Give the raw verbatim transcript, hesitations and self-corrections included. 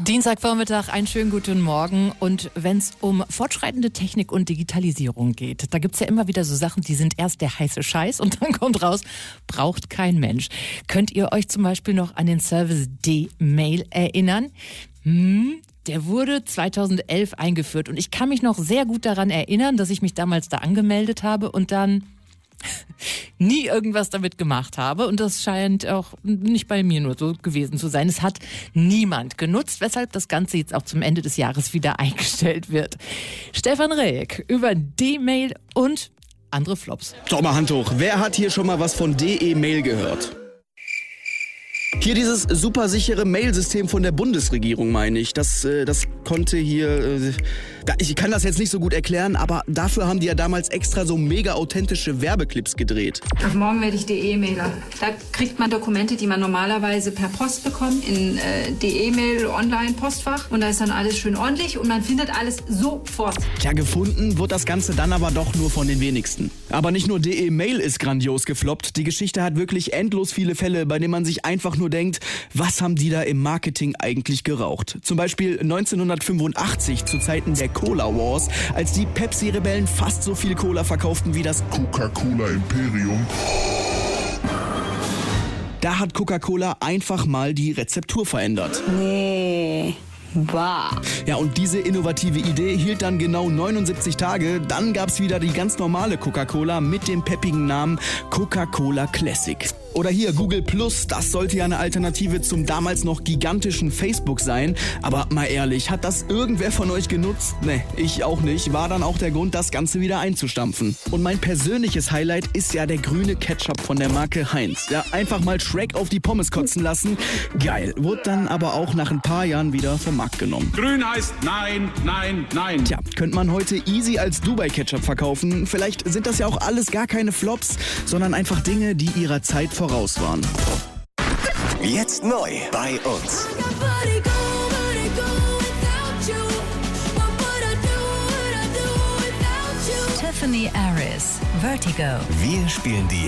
Dienstagvormittag, einen schönen guten Morgen. Und wenn es um fortschreitende Technik und Digitalisierung geht, da gibt es ja immer wieder so Sachen, die sind erst der heiße Scheiß und dann kommt raus, braucht kein Mensch. Könnt ihr euch zum Beispiel noch an den Service D-Mail erinnern? Hm, der wurde zweitausendelf eingeführt und ich kann mich noch sehr gut daran erinnern, dass ich mich damals da angemeldet habe und dann nie irgendwas damit gemacht habe. Und das scheint auch nicht bei mir nur so gewesen zu sein. Es hat niemand genutzt, weshalb das Ganze jetzt auch zum Ende des Jahres wieder eingestellt wird. Stefan Rehek über D-Mail und andere Flops. Doch mal Hand hoch. Wer hat hier schon mal was von D E-Mail gehört? Hier dieses supersichere Mailsystem von der Bundesregierung, meine ich. Das, äh, das konnte hier... Äh, ich kann das jetzt nicht so gut erklären, aber dafür haben die ja damals extra so mega authentische Werbeclips gedreht. Ab morgen werde ich D E-Mailer. Da kriegt man Dokumente, die man normalerweise per Post bekommt, in äh, D E-Mail, Online-Postfach. Und da ist dann alles schön ordentlich und man findet alles sofort. Tja, gefunden wird das Ganze dann aber doch nur von den wenigsten. Aber nicht nur D E-Mail ist grandios gefloppt. Die Geschichte hat wirklich endlos viele Fälle, bei denen man sich einfach nur denkt, was haben die da im Marketing eigentlich geraucht? Zum Beispiel neunzehnhundertfünfundachtzig zu Zeiten der Cola Wars, als die Pepsi-Rebellen fast so viel Cola verkauften wie das Coca-Cola Imperium. Da hat Coca-Cola einfach mal die Rezeptur verändert. Nee. Bah. Ja, und diese innovative Idee hielt dann genau neunundsiebzig Tage. Dann gab's wieder die ganz normale Coca-Cola mit dem peppigen Namen Coca-Cola Classic. Oder hier Google Plus, das sollte ja eine Alternative zum damals noch gigantischen Facebook sein. Aber mal ehrlich, hat das irgendwer von euch genutzt? Ne, ich auch nicht. War dann auch der Grund, das Ganze wieder einzustampfen. Und mein persönliches Highlight ist ja der grüne Ketchup von der Marke Heinz. Ja, einfach mal Shrek auf die Pommes kotzen lassen. Geil. Wurde dann aber auch nach ein paar Jahren wieder vom Markt genommen. Grün heißt nein, nein, nein. Tja, könnte man heute easy als Dubai-Ketchup verkaufen. Vielleicht sind das ja auch alles gar keine Flops, sondern einfach Dinge, die ihrer Zeit voraus waren. Jetzt neu bei uns. Tiffany Aris, Vertigo. Wir spielen die